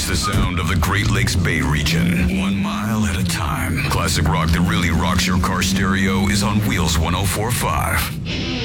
Embrace the sound of the Great Lakes Bay region, 1 mile at a time. Classic rock that really rocks your car stereo is on Wheels 104.5.